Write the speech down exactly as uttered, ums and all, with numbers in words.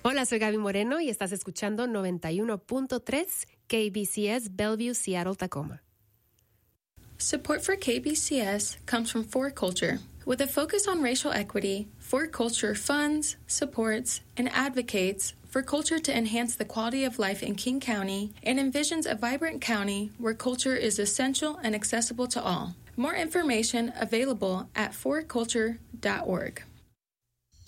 Hola, soy Gaby Moreno y estás escuchando noventa y uno punto tres K B C S Bellevue, Seattle, Tacoma. Support for K B C S comes from For Culture. With a focus on racial equity, For Culture funds, supports, and advocates for culture to enhance the quality of life in King County and envisions a vibrant county where culture is essential and accessible to all. More information available at for culture dot org.